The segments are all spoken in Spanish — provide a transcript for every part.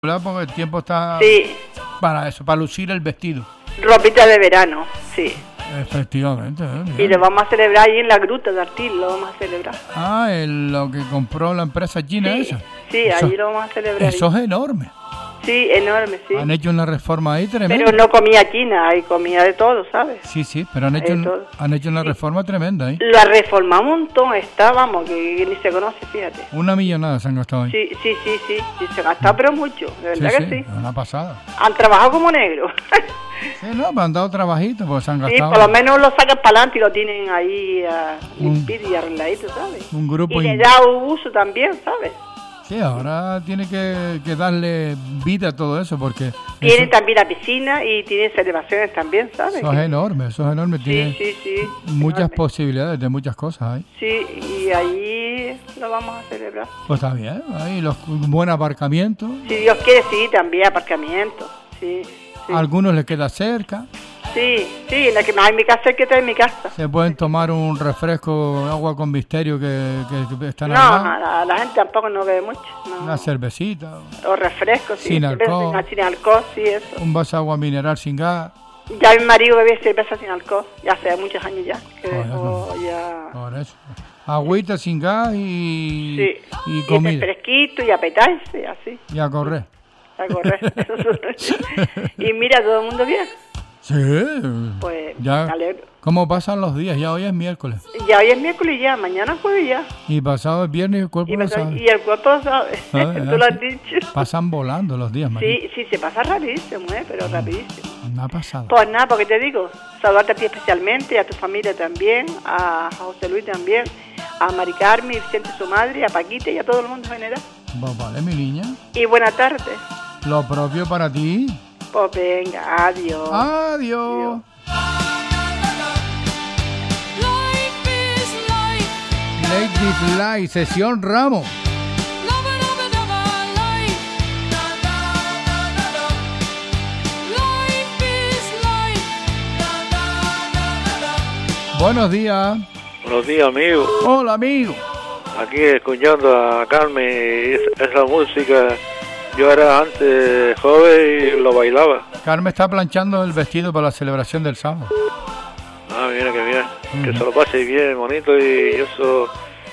Porque el tiempo está Sí, para eso, para lucir el vestido. ropita de verano, sí. Efectivamente. Y lo vamos a celebrar ahí en la gruta de Artil, lo vamos a celebrar. Lo que compró la empresa china Sí, esa. sí, Eso- allí lo vamos a celebrar. Eso es enorme. Sí, enorme, sí. Han hecho una reforma ahí tremenda. Pero no comía china, hay comida de todo, ¿sabes? Sí, pero han hecho, todo. han hecho una reforma tremenda ahí. La reformamos un montón, está, vamos, que ni se conoce, fíjate. 1 millonada se han gastado ahí. Sí, se gasta pero mucho, de verdad que sí. Una pasada. Han trabajado como negros. Sí, no, pero han dado trabajito porque se han Sí, gastado. por lo menos lo sacan para adelante y lo tienen ahí Un- limpito y arregladito, ¿sabes? Un grupo Y le in- da uso también, ¿sabes? Sí, ahora tiene que darle vida a todo eso porque Tienen eso, también la piscina y tienen celebraciones también, ¿sabes? eso es enorme, Tiene Sí. muchas enorme. posibilidades de muchas cosas ahí. Sí, y allí lo vamos a celebrar. Pues está bien, ahí un buen aparcamiento. Si Dios quiere, sí, también aparcamiento. Sí. A algunos les queda cerca. Sí, en la que más en mi casa es que está en mi casa. Se pueden tomar un refresco, agua con misterio que están No, al lado. la gente tampoco no bebe mucho. No. Una cervecita, O refrescos, sí. Sin cerveza alcohol. Sin alcohol, sí, eso. un vaso de agua mineral sin gas. Ya mi marido bebe cerveza sin alcohol, ya hace muchos años ya. Que Joder, dejó ya... Por eso. Agüita sin gas y, Sí. y comida. refresquito y apetarse, así. Y a correr. A correr. Y mira, todo el mundo bien. Sí. Pues Ya. me alegro. ¿Cómo pasan los días? Ya hoy es miércoles. Ya hoy es miércoles ya, mañana es jueves ya. Y pasado es viernes y el cuerpo Y, lo sabe. y el cuerpo sabe, tú lo has dicho. Pasan volando los días, María. Sí, se pasa rapidísimo, pero rapidísimo. Una pasada. Pues nada, porque te digo, saludarte a ti especialmente, a tu familia también, a José Luis también, a Mari Carmen, Vicente su madre, a Paquita y a todo el mundo en general. Pues vale, mi niña. Y buenas tardes. Lo propio para ti. Pues venga, adiós. Adiós. Ladies Live, sesión Ramos. Buenos días. Buenos días, amigo. Hola, amigo. Aquí escuchando a Carmen y esa música. Yo era antes joven y lo bailaba. Carmen está planchando el vestido para la celebración del sábado. Ah, mira que bien. Que se lo pase bien, bonito y eso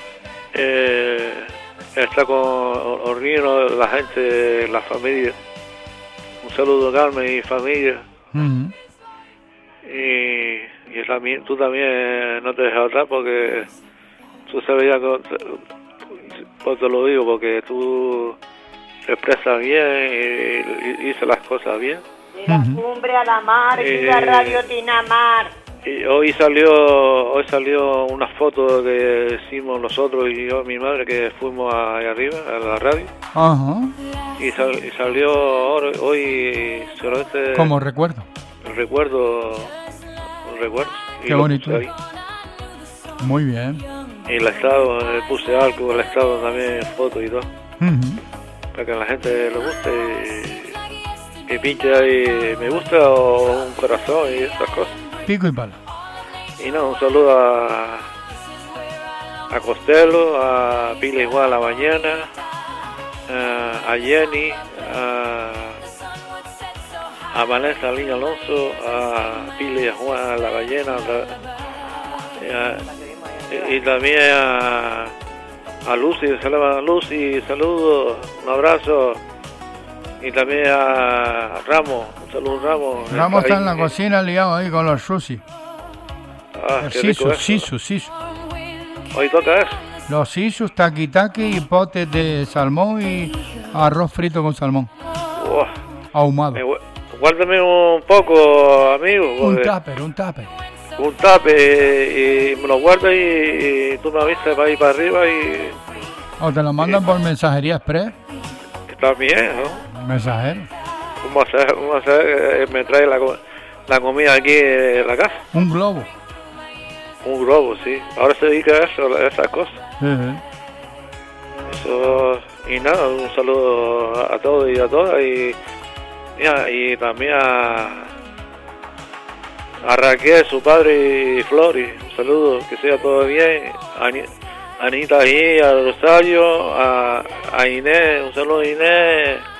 está con Orguino, la gente, la familia. Un saludo a Carmen y familia. Ujú. Y también, tú también no te dejes atrás porque tú sabes ya, pues te lo digo, porque tú te expresas bien y dices las cosas bien. De la cumbre a la mar, viva Radio Tinamar. Y hoy salió una foto que hicimos nosotros y yo, mi madre, que fuimos allá arriba, a la radio. Ajá. Y salió hoy solamente Como recuerdo. un recuerdo. Y Qué lo bonito. puse ahí. Muy bien. Y el estado, puse algo, el estado también, fotos y todo, Ujú. para que a la gente le guste y pinche ahí me gusta o un corazón y esas cosas. Pico y pala. Y no, un saludo a Costello, a Pila Igual a la mañana, a Jenny, a Vanessa Lina Alonso, a Pila y a Juan a la ballena, y también a Lucy, saludos, un abrazo, y también a Ramos, un saludo Ramos. Ramos está en la Ahí. cocina liado ahí con los sushi. Ah, El qué rico eso. sisu. Hoy toca eso. Los sisus, taki y potes de salmón y arroz frito con salmón. Uah, Ahumado. guárdame un poco, amigo. Un porque- tupper. un tape y me lo guardas y tú me avisas para ir para arriba y O te lo mandan por mensajería express. está bien, ¿no? Mensajero. ¿Cómo hacer? Me trae la comida aquí en la casa. Un globo. Un globo, sí. Ahora se dedica a eso, a esas cosas. Ujú. Eso, y nada, un saludo a todos y a todas y también a Raquel, su padre y Flori. Un saludo, que sea todo bien. Anita ahí, a Rosario, a Inés, un saludo a Inés,